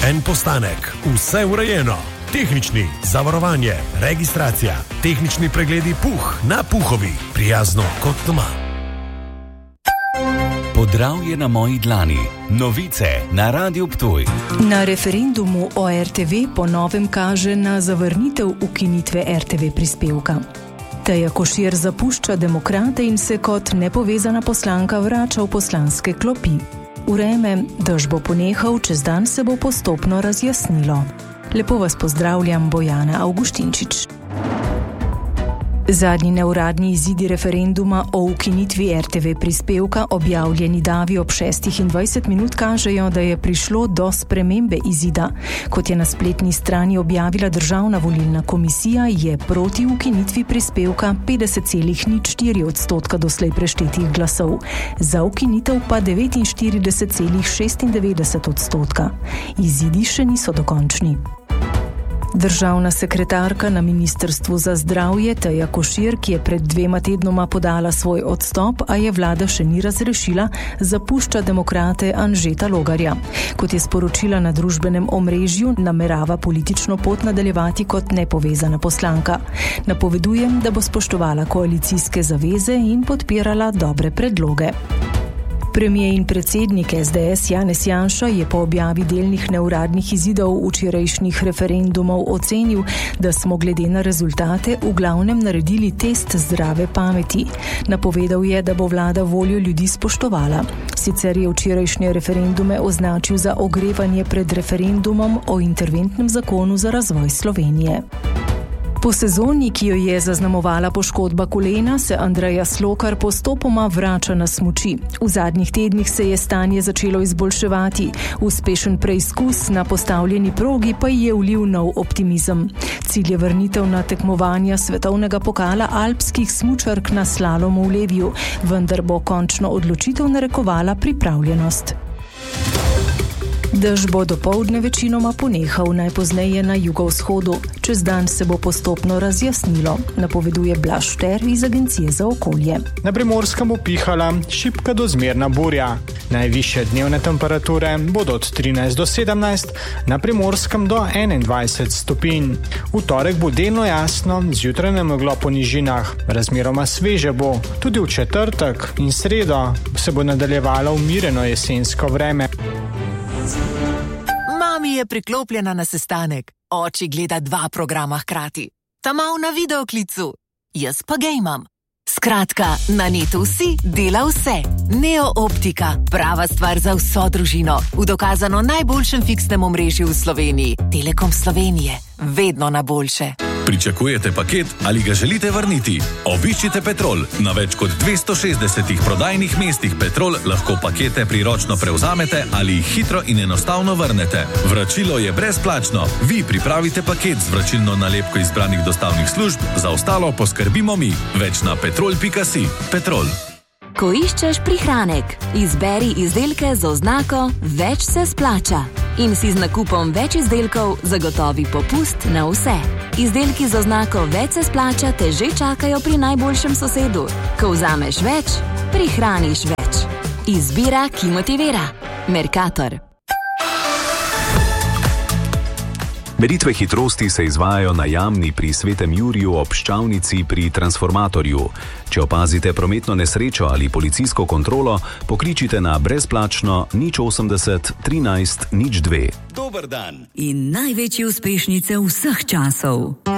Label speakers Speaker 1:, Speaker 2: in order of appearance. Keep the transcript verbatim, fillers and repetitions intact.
Speaker 1: en postanek, vse urejeno. Tehnični, zavarovanje, registracija, tehnični pregledi Puh na Puhovi, prijazno kot doma.
Speaker 2: Podravje na moji dlani. Novice na Radiu Ptuj.
Speaker 3: Na referendumu o er te ve po novem kaže na zavrnitev ukinitve er te ve prispevka. Teja Košir zapušča Demokrate in se kot nepovezana poslanka vrača v poslanske klopi. Vreme, dež bo ponehal, čez dan se bo postopno razjasnilo. Lepo vas pozdravljam, Bojana Avguštinčič. Zadnji neuradni izidi referenduma o ukinitvi er te ve prispevka, objavljeni davi ob šestih in dvajset minut, kažejo, da je prišlo do spremembe izida. Kot je na spletni strani objavila Državna volilna komisija, je proti ukinitvi prispevka petdeset celih nič štiri odstotka doslej preštetih glasov, za ukinitev pa devetinštirideset celih šestindevetdeset odstotka. Izidi še niso dokončni. Državna sekretarka na Ministrstvu za zdravje Teja Košir, ki je pred dvema tednoma podala svoj odstop, a je vlada še ni razrešila, zapušča Demokrate Anžeta Logarja. Kot je sporočila na družbenem omrežju, namerava politično pot nadaljevati kot nepovezana poslanka. Napovedujem, da bo spoštovala koalicijske zaveze in podpirala dobre predloge. Premijer in predsednik es de es Janez Janša je po objavi delnih neuradnih izidov včerajšnjih referendumov ocenil, da smo glede na rezultate v glavnem naredili test zdrave pameti. Napovedal je, da bo vlada voljo ljudi spoštovala. Sicer je včerajšnje referendume označil za ogrevanje pred referendumom o interventnem zakonu za razvoj Slovenije. Po sezoni, ki jo je zaznamovala poškodba kolena, se Andreja Slokar postopoma vrača na smuči. V zadnjih tednih se je stanje začelo izboljševati. Uspešen preizkus na postavljeni progi pa je vlil nov optimizem. Cilj je vrnitev na tekmovanja svetovnega pokala alpskih smučark na slalomu v Levju, vendar bo končno odločitev narekovala pripravljenost. Dež bo dopoldne večinoma ponehal, najpozneje na jugovzhodu. Čez dan se bo postopno razjasnilo, napoveduje Blaž Šter iz Agencije za okolje.
Speaker 4: Na Primorskem bo pihala šibka do zmerna burja. Najvišje dnevne temperature bodo od trinajst do sedemnajst, na Primorskem do enaindvajset stopinj. V torek bo delno jasno, zjutraj ne meglo po nižinah. Razmeroma sveže bo. Tudi v četrtek in sredo se bo nadaljevalo umireno jesensko vreme.
Speaker 5: Mami je priklopljena na sestanek. Oči gleda dva programa hkrati. Ta mal na videoklicu. Jaz pa gejmam. Skratka, na netu vsi dela vse. Neo Optika, prava stvar za vso družino. V dokazano najboljšem fiksnem omrežju v Sloveniji. Telekom Slovenije. Vedno na boljše.
Speaker 6: Pričakujete paket ali ga želite vrniti? Obiščite Petrol. Na več kot dvesto šestdesetih prodajnih mestih Petrol lahko pakete priročno prevzamete ali jih hitro in enostavno vrnete. Vračilo je brezplačno. Vi pripravite paket z vračilno nalepko izbranih dostavnih služb, za ostalo poskrbimo mi. Več na petrol pika si. Petrol.
Speaker 7: Ko iščeš prihranek, izberi izdelke z oznako Več se splača. In si z nakupom več izdelkov zagotovi popust na vse. Izdelki z oznako Več se splača te že čakajo pri najboljšem sosedu. Ko vzameš več, prihraniš več. Izbira, ki motivira. Mercator.
Speaker 8: Meritve hitrosti se izvajajo na Jamni pri Svetem Juriju ob Ščavnici pri transformatorju. Če opazite prometno nesrečo ali policijsko kontrolo, pokličite na brezplačno nič osemdeset trinajst nič dve.
Speaker 9: Dober dan in največje uspešnice vseh časov.